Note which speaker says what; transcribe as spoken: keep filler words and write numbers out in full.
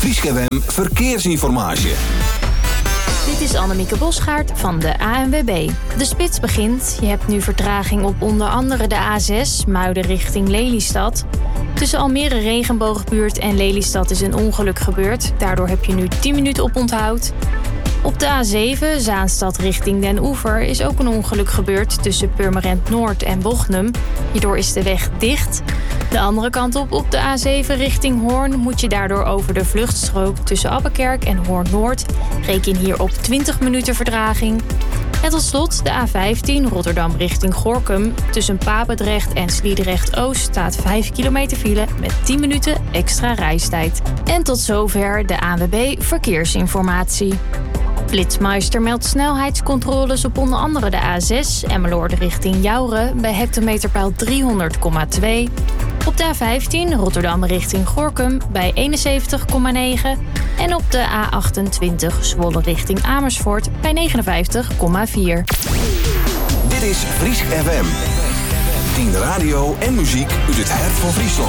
Speaker 1: Frieske F M Verkeersinformatie.
Speaker 2: Dit is Annemieke Bosgaard van de A N W B. De spits begint. Je hebt nu vertraging op onder andere de A zes, Muiden richting Lelystad. Tussen Almere Regenboogbuurt en Lelystad is een ongeluk gebeurd. Daardoor heb je nu tien minuten op onthoud. Op de A zeven, Zaanstad richting Den Oever, is ook een ongeluk gebeurd tussen Purmerend Noord en Bochum. Hierdoor is de weg dicht. De andere kant op, op de A zeven richting Hoorn, moet je daardoor over de vluchtstrook tussen Abbekerk en Hoorn Noord. Reken hier op twintig minuten vertraging. En tot slot de A vijftien, Rotterdam richting Gorinchem. Tussen Papendrecht en Sliedrecht-Oost staat vijf kilometer file met tien minuten extra reistijd. En tot zover de A N W B Verkeersinformatie. Flitsmeister meldt snelheidscontroles op onder andere de A zes, Emmeloord richting Jouren, bij hectometerpaal driehonderd komma twee. Op de A vijftien, Rotterdam richting Gorinchem, bij eenenzeventig komma negen. En op de A achtentwintig, Zwolle richting Amersfoort, bij negenenvijftig komma vier.
Speaker 1: Dit is Frieske F M. tien radio en muziek uit het hart van Friesland.